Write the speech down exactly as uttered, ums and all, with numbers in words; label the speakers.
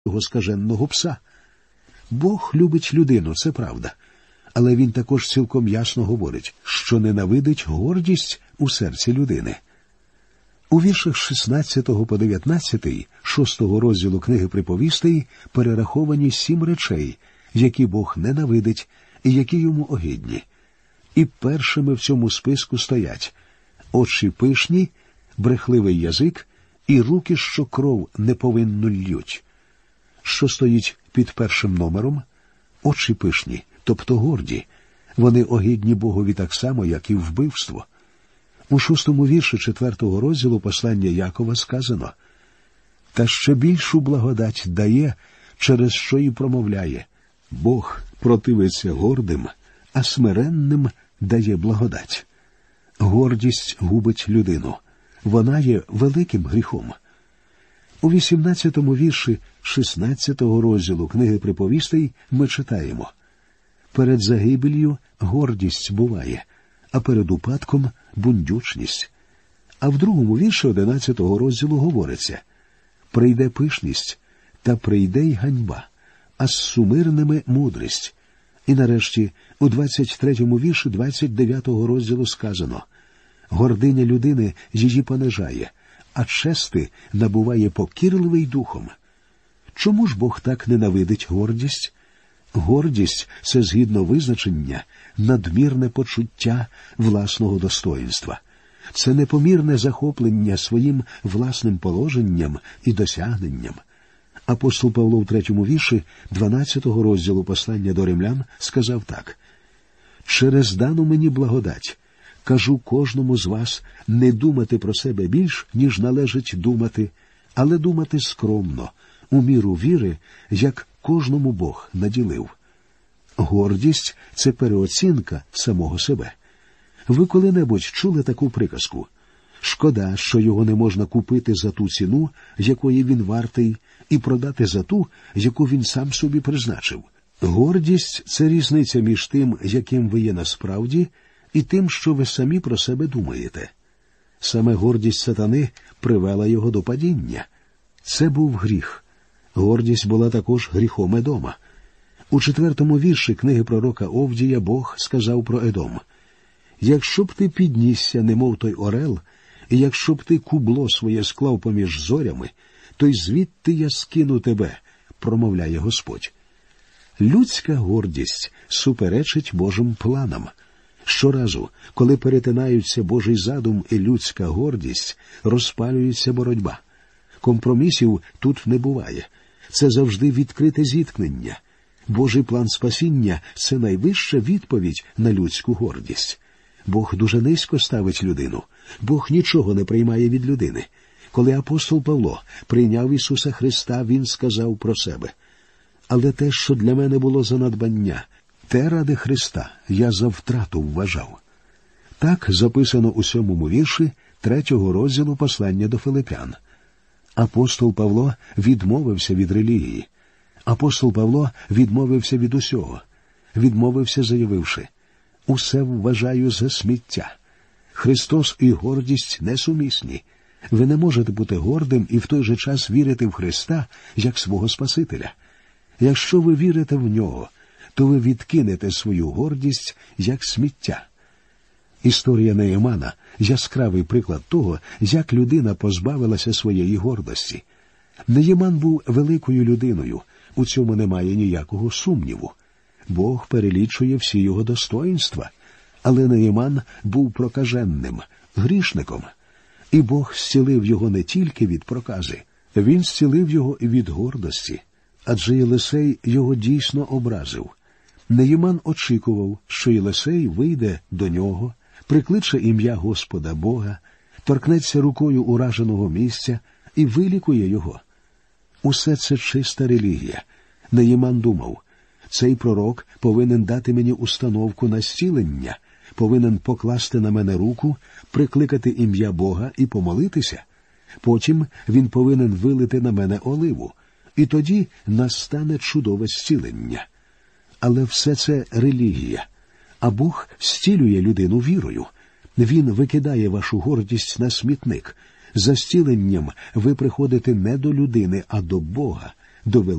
Speaker 1: його скаженого пса. Бог любить людину, це правда. Але він також цілком ясно говорить, що ненавидить гордість у серці людини. У віршах з шістнадцятого по дев'ятнадцятий, шостого розділу книги «Приповістей» перераховані сім речей, які Бог ненавидить і які йому огидні. І першими в цьому списку стоять очі пишні, брехливий язик і руки, що кров неповинну ллють. Що стоїть під першим номером? Очі пишні, тобто горді. Вони огидні Богові так само, як і вбивство. У шостому вірші четвертого розділу послання Якова сказано: «Та ще більшу благодать дає, через що і промовляє. Бог противиться гордим, а смиренним дає благодать». Гордість губить людину. Вона є великим гріхом. У вісімнадцятому вірші шістнадцятого розділу книги «Приповістей» ми читаємо: «Перед загибелью гордість буває, а перед упадком бундючність». А в другому вірші одинадцятого розділу говориться: «Прийде пишність, та прийде й ганьба, а з сумирними мудрість». І нарешті у двадцять третьому вірші двадцять дев'ятого розділу сказано: «Гординя людини її понижає, а чести набуває покірливий духом». Чому ж Бог так ненавидить гордість? Гордість – це, згідно визначення, надмірне почуття власного достоїнства. Це непомірне захоплення своїм власним положенням і досягненням. Апостол Павло в третьому вірші дванадцятого розділу послання до римлян сказав так: «Через дану мені благодать кажу кожному з вас не думати про себе більш, ніж належить думати, але думати скромно, у міру віри, як кожному Бог наділив». Гордість – це переоцінка самого себе. Ви коли-небудь чули таку приказку: «Шкода, що його не можна купити за ту ціну, якої він вартий, і продати за ту, яку він сам собі призначив». Гордість – це різниця між тим, яким ви є насправді, і тим, що ви самі про себе думаєте. Саме гордість сатани привела його до падіння. Це був гріх. Гордість була також гріхом Едома. У четвертому вірші книги пророка Овдія Бог сказав про Едом: «Якщо б ти піднісся, немов той орел, і якщо б ти кубло своє склав поміж зорями, то й звідти я скину тебе», промовляє Господь. Людська гордість суперечить Божим планам. Щоразу, коли перетинаються Божий задум і людська гордість, розпалюється боротьба. Компромісів тут не буває. Це завжди відкрите зіткнення. Божий план спасіння – це найвища відповідь на людську гордість. Бог дуже низько ставить людину. Бог нічого не приймає від людини. Коли апостол Павло прийняв Ісуса Христа, він сказав про себе: «Але те, що для мене було за надбання, те ради Христа я за втрату вважав». Так записано у сьомому вірші третього розділу послання до Филип'ян. Апостол Павло відмовився від релігії. Апостол Павло відмовився від усього. Відмовився, заявивши: «Усе вважаю за сміття». Христос і гордість несумісні. Ви не можете бути гордим і в той же час вірити в Христа як свого Спасителя. Якщо ви вірите в Нього, то ви відкинете свою гордість як сміття. Історія Неємана – яскравий приклад того, як людина позбавилася своєї гордості. Неєман був великою людиною, у цьому немає ніякого сумніву. Бог перелічує всі його достоїнства, але Неєман був прокаженним, грішником. І Бог зцілив його не тільки від прокази, він зцілив його і від гордості, адже Єлисей його дійсно образив. Неєман очікував, що Єлисей вийде до нього, прикличе ім'я Господа Бога, торкнеться рукою ураженого місця і вилікує його. Усе це чиста релігія. Неєман думав: цей пророк повинен дати мені установку на зцілення, повинен покласти на мене руку, прикликати ім'я Бога і помолитися. Потім він повинен вилити на мене оливу, і тоді настане чудове зцілення. Але все це релігія, а Бог зцілює людину вірою. Він викидає вашу гордість на смітник. За зціленням ви приходите не до людини, а до Бога, до